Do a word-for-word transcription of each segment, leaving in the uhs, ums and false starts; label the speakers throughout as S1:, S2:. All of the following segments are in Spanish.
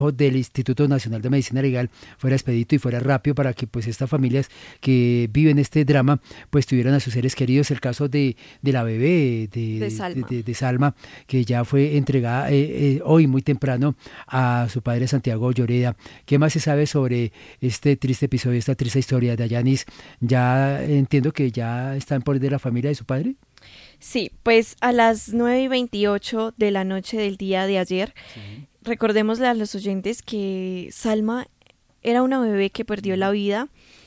S1: del Instituto Nacional de Medicina Legal fuera expedito y fuera rápido para que pues estas familias que viven este drama pues tuvieran a sus seres queridos. El caso de, de la bebé
S2: De
S1: de, de,
S2: Salma.
S1: de, de Salma, que ya fue entregada eh, eh, hoy muy temprano a su padre Santiago Lloreda. ¿Qué más se sabe sobre este triste episodio, esta triste historia de Ayanis? Ya entiendo que ya está en poder de la familia de su padre.
S2: Sí, pues a las nueve y veintiocho de la noche del día de ayer,
S1: Sí.
S2: recordémosle a los oyentes que Salma era una bebé que perdió la vida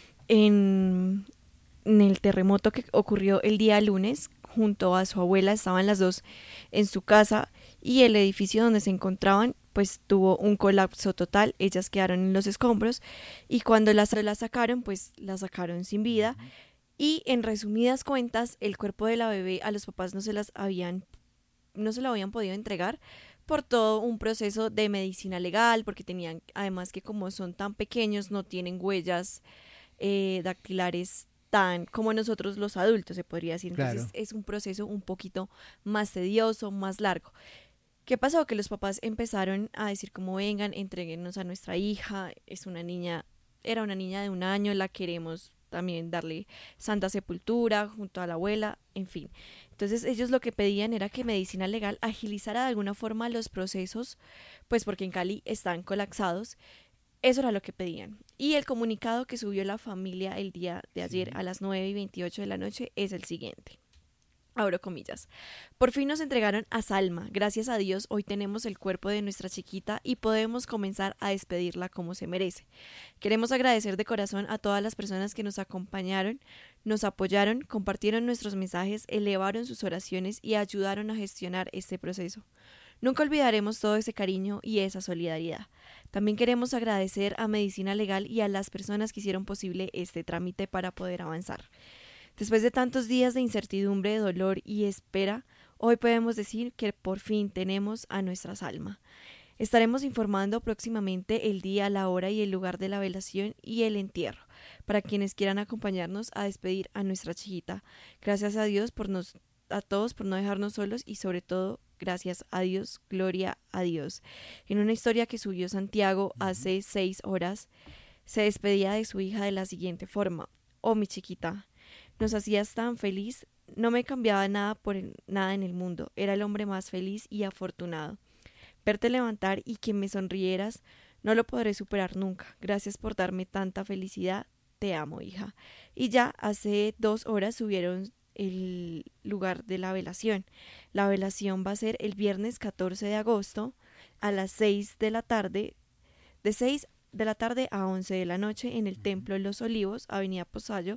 S2: en, en el terremoto que ocurrió el día lunes. Junto a su abuela estaban las dos en su casa y el edificio donde se encontraban pues tuvo un colapso total. Ellas quedaron en los escombros y cuando las, las sacaron pues las sacaron sin vida. Y en resumidas cuentas, el cuerpo de la bebé a los papás no se las habían, no se lo habían podido entregar por todo un proceso de medicina legal, porque tenían, además que como son tan pequeños, no tienen huellas eh, dactilares tan como nosotros los adultos, se podría decir. Entonces
S1: Claro.
S2: es un proceso un poquito más tedioso, más largo. ¿Qué pasó? Que los papás empezaron a decir como vengan, entreguenos a nuestra hija, es una niña, era una niña de un año, la queremos también darle santa sepultura junto a la abuela, en fin. Entonces ellos lo que pedían era que Medicina Legal agilizara de alguna forma los procesos, pues porque en Cali están colapsados. Eso era lo que pedían. Y el comunicado que subió la familia el día de ayer
S1: Sí.
S2: a las nueve y veintiocho de la noche es el siguiente. Abro comillas. Por fin nos entregaron a Salma. Gracias a Dios, hoy tenemos el cuerpo de nuestra chiquita y podemos comenzar a despedirla como se merece. Queremos agradecer de corazón a todas las personas que nos acompañaron, nos apoyaron, compartieron nuestros mensajes, elevaron sus oraciones y ayudaron a gestionar este proceso. Nunca olvidaremos todo ese cariño y esa solidaridad. También queremos agradecer a Medicina Legal y a las personas que hicieron posible este trámite para poder avanzar. Después de tantos días de incertidumbre, dolor y espera, hoy podemos decir que por fin tenemos a nuestra Salma. Estaremos informando próximamente el día, la hora y el lugar de la velación y el entierro, para quienes quieran acompañarnos a despedir a nuestra chiquita. Gracias a Dios por nos, a todos por no dejarnos solos y sobre todo, gracias a Dios, gloria a Dios. En una historia que subió Santiago hace seis horas, se despedía de su hija de la siguiente forma. Oh, mi chiquita, nos hacías tan feliz, no me cambiaba nada por el, nada en el mundo, era el hombre más feliz y afortunado. Verte levantar y que me sonrieras, no lo podré superar nunca. Gracias por darme tanta felicidad, te amo, hija. Y ya hace dos horas subieron el lugar de la velación. La velación va a ser el viernes catorce de agosto a las seis de la tarde, de seis de la tarde a once de la noche en el Templo de los Olivos, Avenida Posayo.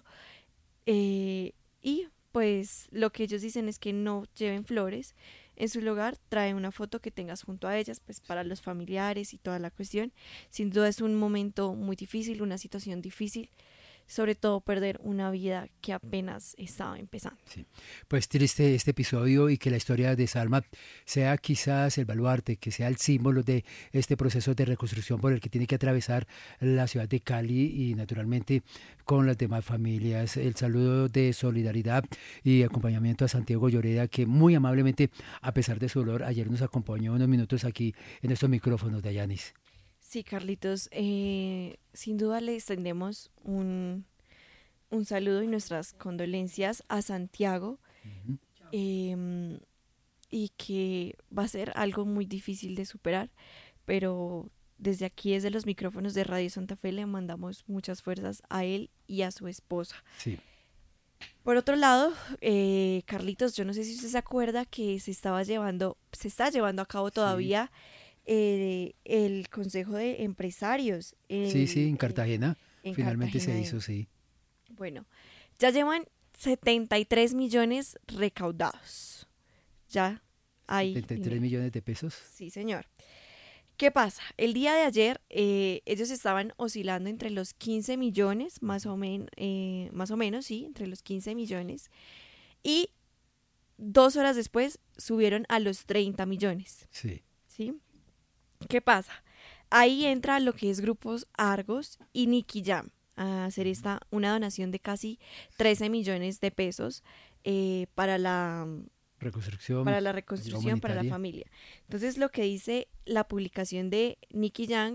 S2: Eh, y pues lo que ellos dicen es que no lleven flores. En su lugar trae una foto que tengas junto a ellas, pues para los familiares y toda la cuestión. Sin duda es un momento muy difícil, una situación difícil, sobre todo perder una vida que apenas estaba empezando.
S1: Sí. Pues triste este episodio y que la historia de Salma sea quizás el baluarte, que sea el símbolo de este proceso de reconstrucción por el que tiene que atravesar la ciudad de Cali y naturalmente con las demás familias. El saludo de solidaridad y acompañamiento a Santiago Lloreda, que muy amablemente, a pesar de su dolor, ayer nos acompañó unos minutos aquí en estos micrófonos de Ayanis.
S2: Sí, Carlitos, eh, sin duda le extendemos un, un saludo y nuestras condolencias a Santiago.
S1: Ujú.
S2: eh, y que va a ser algo muy difícil de superar, pero desde aquí, desde los micrófonos de Radio Santa Fe, le mandamos muchas fuerzas a él y a su esposa.
S1: Sí.
S2: Por otro lado, eh, Carlitos, yo no sé si usted se acuerda que se estaba llevando, se está llevando a cabo
S1: Sí.
S2: todavía eh, el Consejo de Empresarios
S1: Sí, sí,
S2: el,
S1: en
S2: eh,
S1: Cartagena
S2: en
S1: finalmente se
S2: Cartagena.
S1: hizo,
S2: De,
S1: sí.
S2: bueno, ya llevan setenta y tres millones recaudados. Ya hay
S1: setenta y tres
S2: dinero.
S1: millones de pesos.
S2: Sí, señor. ¿Qué pasa? El día de ayer eh, ellos estaban oscilando entre los quince millones, más o, men eh, más o menos, sí, entre los quince millones. Y dos horas después subieron a los treinta millones.
S1: Sí.
S2: ¿Sí? ¿Qué pasa? Ahí entra lo que es Grupos Argos y Nicky Jam a hacer esta, una donación de casi trece millones de pesos eh, para la
S1: Reconstrucción,
S2: para la
S1: ayuda
S2: reconstrucción, para la
S1: humanitaria.
S2: familia. Entonces, lo que dice la publicación de Nicky Jam